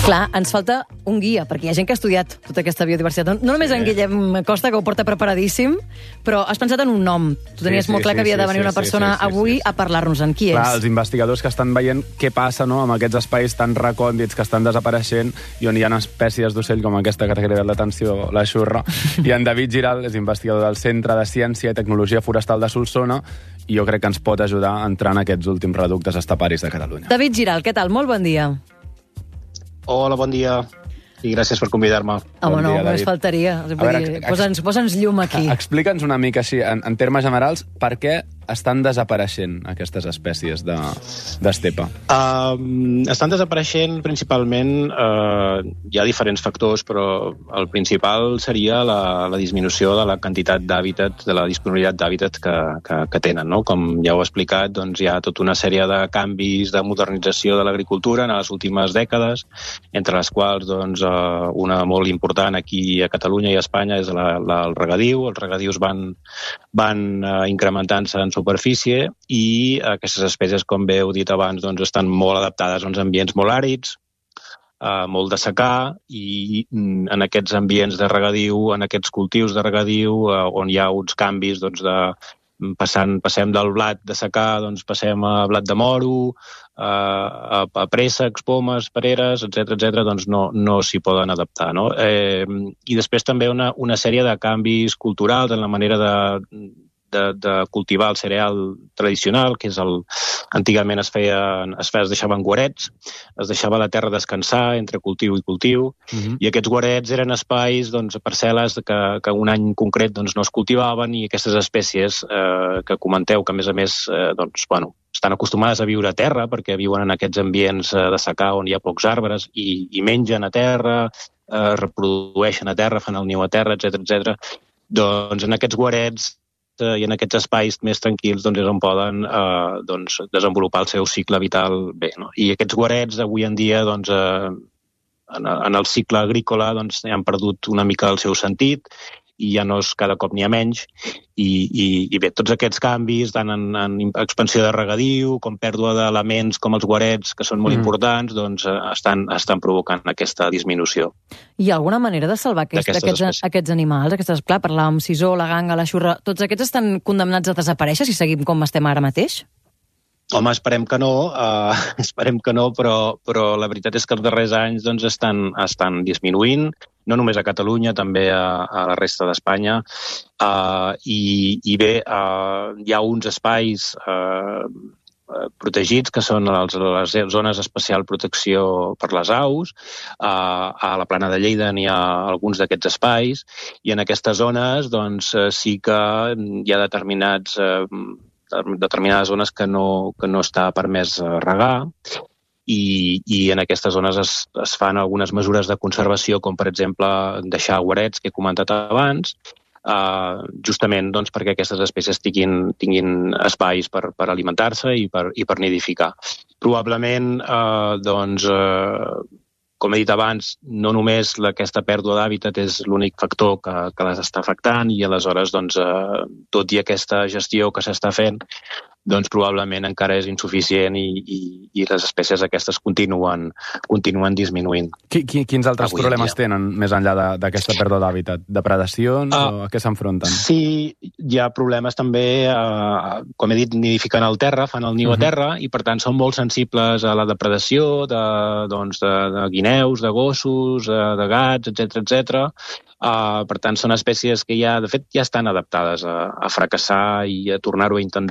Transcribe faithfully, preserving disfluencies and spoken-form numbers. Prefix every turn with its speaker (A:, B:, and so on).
A: Clar, ens falta un guia, perquè hi ha gent que ha estudiat tota aquesta biodiversitat. No només sí. en Guillem Costa, que ho porta preparadíssim, però has pensat en un nom. Tu tenies sí, molt clar sí, que havia sí, de venir sí, una persona sí, sí, sí, avui sí, sí. a parlar-nos-en. Qui és?
B: Clar, els investigadors que estan veient què passa, no?, amb aquests espais tan recòndits que estan desapareixent i on hi ha espècies d'ocell com aquesta que t'ha cridat l'atenció, la xurra. I en David Giral és investigador del Centre de Ciència i Tecnologia Forestal de Solsona i jo crec que ens pot ajudar a entrar en aquests últims reductes estaparis de Catalunya.
A: David Giral, què tal? Molt bon dia.
C: Hola, bon dia. I gràcies per convidar-me.
A: Home, bon no, només faltaria. Posa'ns posa'ns llum aquí.
B: Explica'ns una mica així, en, en termes generals, per què estan desapareixent aquestes espècies d'estepa? De,
C: uh, estan desapareixent principalment, uh, hi ha diferents factors, però el principal seria la, la disminució de la quantitat d'hàbitat, de la disponibilitat d'hàbitat que, que, que tenen, no? Com ja heu explicat, doncs hi ha tota una sèrie de canvis de modernització de l'agricultura en les últimes dècades, entre les quals doncs, uh, una molt important aquí a Catalunya i a Espanya és la, la, el regadiu. Els regadius van, van uh, incrementant-se en superfície i aquestes espècies, com bé heu dit abans, doncs, estan molt adaptades a uns ambients molt àrids, eh, molt de secà, i en aquests ambients de regadiu, en aquests cultius de regadiu, eh, on hi ha uns canvis doncs, de Passant, passem del blat de secà, doncs passem a blat de moro, a, a préssecs, pomes, pereres, etcètera, etcètera, doncs no, no s'hi poden adaptar, no? Eh, I després també una, una sèrie de canvis culturals en la manera de, de, de cultivar el cereal tradicional, que és el... Antigament es feia, es feia, es deixaven guarets, es deixava la terra descansar entre cultiu i cultiu, uh-huh. i aquests guarets eren espais, doncs, parcel·les que, que un any concret doncs, no es cultivaven, i aquestes espècies eh, que comenteu, que a més a més eh, doncs, bueno, estan acostumades a viure a terra, perquè viuen en aquests ambients eh, de secà on hi ha pocs arbres, i, i mengen a terra, eh, reprodueixen a terra, fan el niu a terra, etcètera, etcètera. Doncs en aquests guarets i en aquests espais més tranquils doncs, és on poden eh, doncs, desenvolupar el seu cicle vital bé. No? I aquests guarets avui en dia, doncs, eh, en, en el cicle agrícola, doncs, han perdut una mica el seu sentit, i ja no és, cada cop n'hi ha menys, i, i, i bé, tots aquests canvis, tant en, en expansió de regadiu, com pèrdua d'elements com els guarets, que són molt mm. importants, doncs estan, estan provocant aquesta disminució.
A: Hi ha alguna manera de salvar aquest, aquests, aquests animals? Aquestes, clar, parlàvem sisó, la ganga, la xurra, tots aquests estan condemnats a desaparèixer si seguim com estem ara mateix?
C: Home, esperem que no, uh, esperem que no, però, però la veritat és que els darrers anys doncs, estan, estan disminuint, no només a Catalunya, també a, a la resta d'Espanya. Uh, i, I bé, uh, hi ha uns espais uh, protegits, que són els, les zones d'especial protecció per les aus. Uh, a la Plana de Lleida n'hi ha alguns d'aquests espais, i en aquestes zones doncs, sí que hi ha determinats... Uh, determinades zones que no, que no està permès regar, i, i en aquestes zones es, es fan algunes mesures de conservació, com per exemple deixar guarets, que he comentat abans, uh, justament doncs, perquè aquestes espècies tinguin, tinguin espais per, per alimentar-se i per, i per nidificar. Probablement, uh, doncs, uh, com he dit abans, no només aquesta pèrdua d'hàbitat és l'únic factor que, que les està afectant, i aleshores, doncs, eh, tot i aquesta gestió que s'està fent, doncs probablement encara és insuficient, i, i, i les espècies aquestes continuen, continuen disminuint.
B: Qui, qui, quins altres Avui problemes tenen més enllà d'aquesta pèrdua d'hàbitat? Depredacions uh, o a què s'enfronten?
C: Sí, hi ha problemes també, uh, com he dit, nidificant al terra, fan el niu uh-huh. a terra, i per tant són molt sensibles a la depredació de, doncs, de, de guineus, de gossos, de gats, etcètera, etcètera. Uh, per tant, són espècies que ja, de fet, ja estan adaptades a, a fracassar i a tornar-ho a intentar